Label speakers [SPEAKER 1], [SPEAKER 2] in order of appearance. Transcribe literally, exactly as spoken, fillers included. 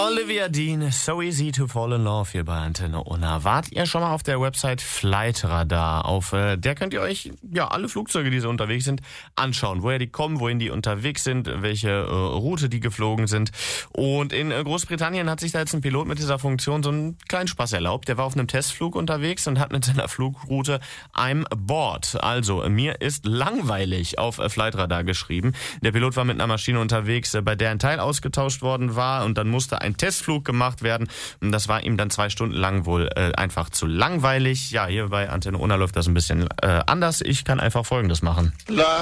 [SPEAKER 1] Olivia Dean, So Easy to Fall in Love hier bei Antenne Unna. Wart ihr schon mal auf der Website Flightradar? Auf äh, der könnt ihr euch ja alle Flugzeuge, die so unterwegs sind, anschauen. Woher die kommen, wohin die unterwegs sind, welche äh, Route die geflogen sind. Und in äh, Großbritannien hat sich da jetzt ein Pilot mit dieser Funktion so einen kleinen Spaß erlaubt. Der war auf einem Testflug unterwegs und hat mit seiner Flugroute I'm bored. Also, mir ist langweilig auf äh, Flightradar geschrieben. Der Pilot war mit einer Maschine unterwegs, äh, bei der ein Teil ausgetauscht worden war und dann musste ein Testflug gemacht werden. Und das war ihm dann zwei Stunden lang wohl äh, einfach zu langweilig. Ja, hier bei Antenne Unna läuft das ein bisschen äh, anders. Ich kann einfach Folgendes machen. La